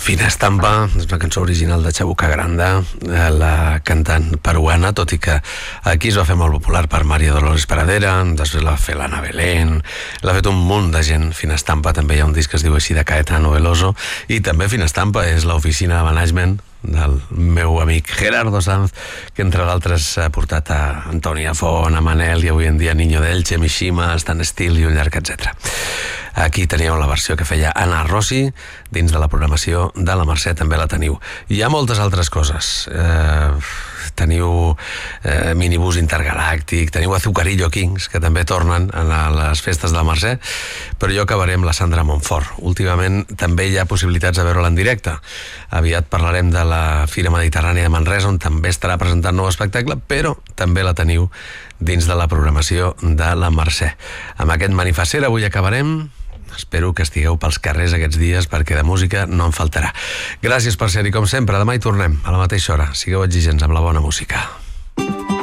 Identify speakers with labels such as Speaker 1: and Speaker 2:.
Speaker 1: Fina estampa, és una cançó original de Chabuca Granda, la cantant peruana, tot i que aquí es va fer molt popular per María Dolores Pradera, després la va fer l'Anna Belén, l'ha fet un munt de gent. Fina estampa, també hi ha un disc que es diu així de Caetano Veloso, i també Fina estampa és l'oficina de management del meu amic Gerardo Sanz, que entre d'altres ha portat a Antònia Font, a Manel i avui en dia Niño d'Elche, Mishima, Stan Steele i un llarg etc. Aquí teníeu la versió que feia Anna Rossi, dins de la programació de la Mercè també la teniu. Hi ha moltes altres coses. Teniu Minibús Intergalàctic, teniu Azucarillo Kings, que també tornen a les festes de la Mercè, però jo acabaré amb la Sandra Montfort. Últimament també hi ha possibilitats de veure-la en directe. Aviat parlarem de la Fira Mediterrània de Manresa, on també estarà presentant nou espectacle, però també la teniu dins de la programació de la Mercè. Amb aquest manifacera avui acabarem. Espero que estigueu pels carrers aquests dies, perquè de música no en faltarà. Gràcies per ser-hi com sempre. Demà hi tornem a la mateixa hora. Sigueu exigents amb la bona música.